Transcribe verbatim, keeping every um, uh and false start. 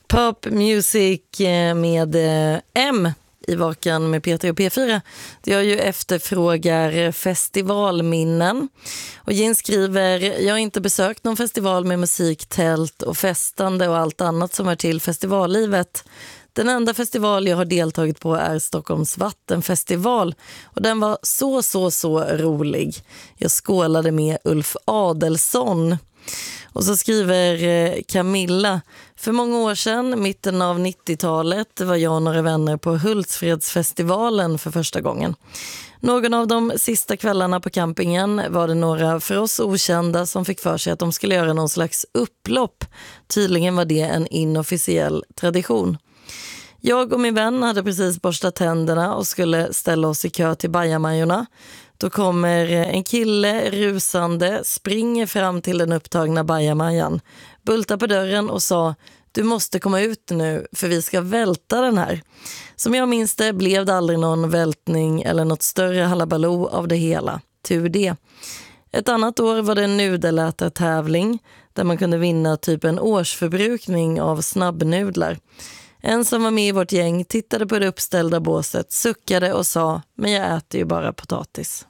Pop Music med M i Vakan med P tre och P fyra. Jag ju efterfrågar festivalminnen. Och Jin skriver, jag har inte besökt någon festival med musik, tält och festande och allt annat som är till festivallivet. Den enda festival jag har deltagit på är Stockholms vattenfestival och den var så så så rolig. Jag skålade med Ulf Adelsson. Och så skriver Camilla, för många år sedan, mitten av nittiotalet, var jag och några vänner på Hultsfredsfestivalen för första gången. Någon av de sista kvällarna på campingen var det några för oss okända som fick för sig att de skulle göra någon slags upplopp. Tydligen var det en inofficiell tradition. Jag och min vän hade precis borstat tänderna och skulle ställa oss i kö till bajamajorna. Då kommer en kille rusande, springer fram till den upptagna bajamajan, bultar på dörren och sa, du måste komma ut nu för vi ska välta den här. Som jag minns det blev det aldrig någon vältning eller något större halabaloo av det hela. Tur det. Ett annat år var det en nudelätartävling där man kunde vinna typ en årsförbrukning av snabbnudlar. En som var med i vårt gäng tittade på det uppställda båset, suckade och sa, men jag äter ju bara potatis.